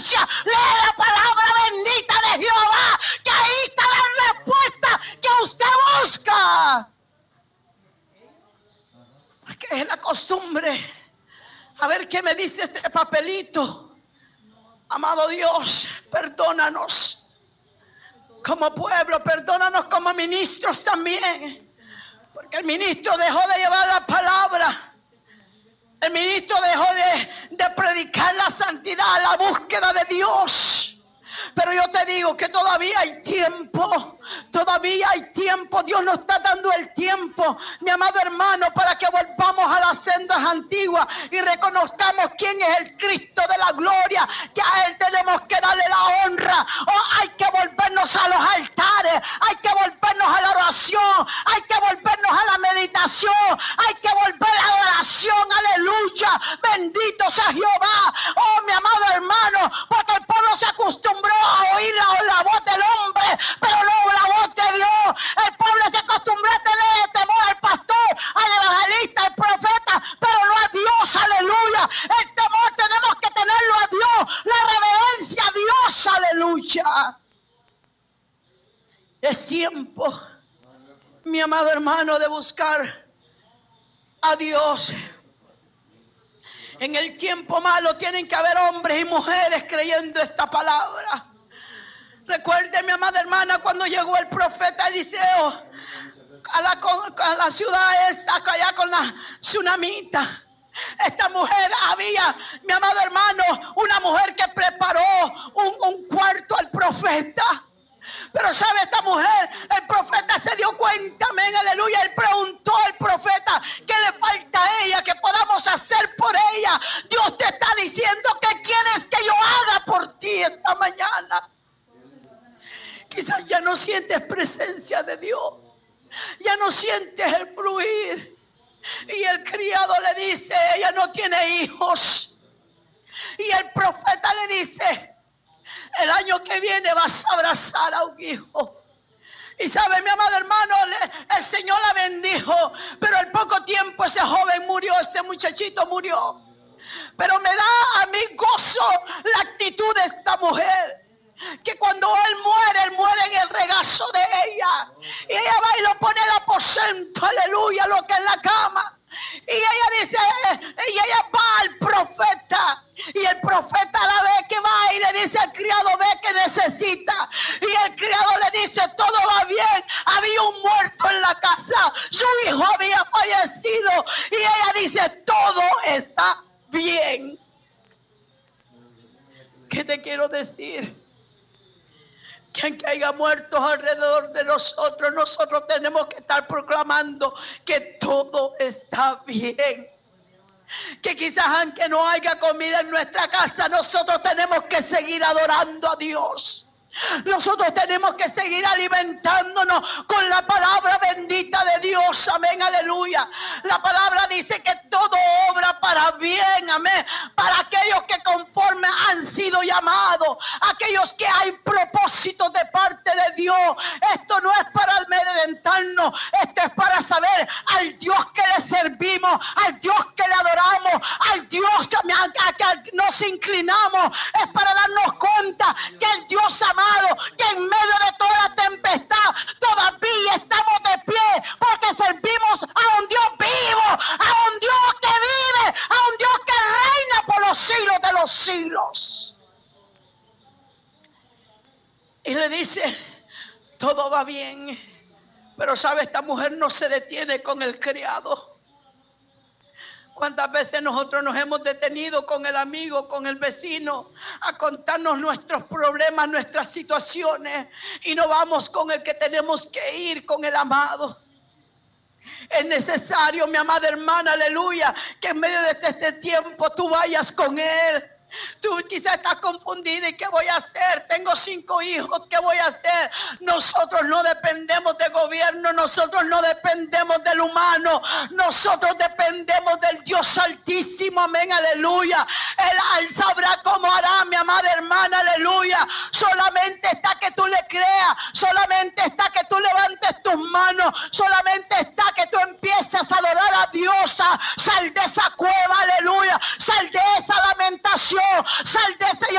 iglesia, lee la palabra bendita de Jehová, que ahí está la respuesta que usted busca. Porque es la costumbre. A ver qué me dice este papelito. Amado Dios, perdónanos como pueblo, perdónanos como ministros también. Porque el ministro dejó de llevar la palabra. El ministro dejó de predicar la santidad, la búsqueda de Dios. Pero yo te digo que todavía hay tiempo. Todavía hay tiempo. Dios nos está dando el tiempo, mi amado hermano, para que volvamos a las sendas antiguas y reconozcamos quién es el Cristo de la gloria, que a Él tenemos que darle la honra. Hay que volvernos a los altares, hay que volvernos a la oración, hay que volvernos a la meditación, hay que volver a la oración. Aleluya, bendito sea Jehová. Oh, mi amado hermano, porque el pueblo se acostumbró a oír la voz del hombre, pero no la voz de Dios. El pueblo se acostumbró a tener temor al pastor, al evangelista, al profeta, pero no a Dios. Aleluya. El temor tenemos que tenerlo a Dios, la reverencia a Dios. Aleluya. Es tiempo, mi amado hermano, de buscar a Dios. En el tiempo malo tienen que haber hombres y mujeres creyendo esta palabra. Recuerde, mi amada hermana, cuando llegó el profeta Eliseo a la ciudad esta, allá con la tsunamita. Esta mujer había, mi amado hermano, una mujer que preparó un cuarto al profeta. Pero sabe, esta mujer, el profeta se dio cuenta, amén, aleluya. Él preguntó al profeta: ¿qué le falta a ella? ¿Qué podamos hacer por ella? Dios te está diciendo: ¿qué quieres que yo haga por ti esta mañana? Quizás ya no sientes presencia de Dios, ya no sientes el fluir. Y el criado le dice: ella no tiene hijos. Y el profeta le dice: el año que viene vas a abrazar a un hijo. Y sabe, mi amado hermano, el Señor la bendijo, pero al poco tiempo ese joven murió, ese muchachito murió. Pero me da a mí gozo la actitud de esta mujer, que cuando él muere en el regazo de ella. Y ella va y lo pone en el aposento, aleluya, lo que es la cama. Y ella dice, y ella va al profeta. Y el profeta la ve que va y le dice al criado: ve que necesita. Y el criado le dice: todo va bien. Había un muerto en la casa, su hijo había fallecido. Y ella dice: todo está bien. ¿Qué te quiero decir? Que aunque haya muertos alrededor de nosotros, nosotros tenemos que estar proclamando que todo está bien. Que quizás aunque no haya comida en nuestra casa, nosotros tenemos que seguir adorando a Dios. Nosotros tenemos que seguir alimentándonos con la palabra bendita de Dios. Amén, aleluya. La palabra dice que todo obra para bien, amén, para aquellos que conforme han sido llamados, aquellos que hay propósitos de parte de Dios. Esto no es para amedrentarnos, esto es para saber al Dios que le servimos, al Dios que le adoramos, al Dios que nos inclinamos. Es para darnos cuenta que el Dios amado, que en medio de toda la tempestad todavía estamos de pie, porque servimos a un Dios vivo, a un Dios que vive, a un Dios que reina por los siglos de los siglos. Y le dice: todo va bien. Pero sabe, esta mujer no se detiene con el criado. ¿Cuántas veces nosotros nos hemos detenido con el amigo, con el vecino, a contarnos nuestros problemas, nuestras situaciones, y no vamos con el que tenemos que ir, con el amado? Es necesario, mi amada hermana, aleluya, que en medio de este tiempo tú vayas con Él. Tú quizás estás confundida. ¿Y qué voy a hacer? Tengo 5 hijos, ¿qué voy a hacer? Nosotros no dependemos de gobierno, nosotros no dependemos del humano, nosotros dependemos del Dios altísimo, amén, aleluya. Él sabrá cómo hará, mi amada hermana, aleluya. Solamente está que tú le creas, solamente está que tú levantes tus manos, solamente está que tú empieces a adorar a Dios. Sal de esa cueva, aleluya, sal de esa lamentación, sal de ese